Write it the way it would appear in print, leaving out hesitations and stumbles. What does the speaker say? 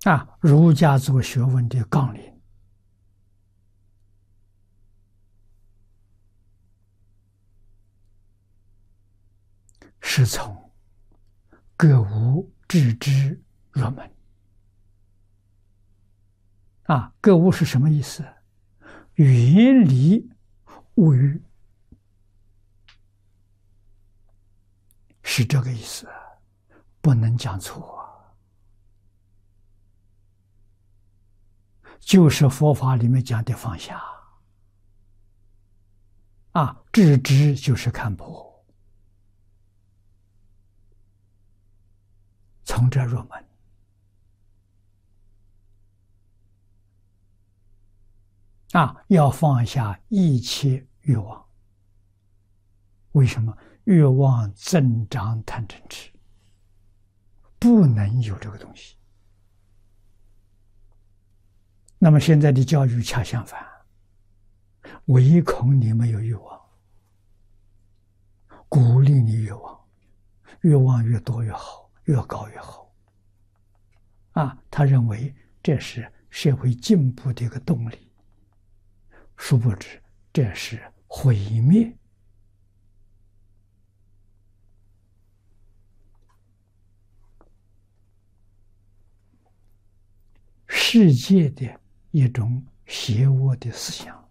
儒家做学问的纲领是从格物致知入门。格物是什么意思？远离物欲，是这个意思，不能讲错。就是佛法里面讲的放下。致知就是看破，从这入门。要放下一切欲望。为什么？欲望增长贪嗔痴，不能有这个东西。那么现在的教育恰相反，唯恐你没有欲望，鼓励你欲望，欲望越多越好，越高越好。他认为这是社会进步的一个动力。殊不知，这是毁灭世界的一种邪恶的思想。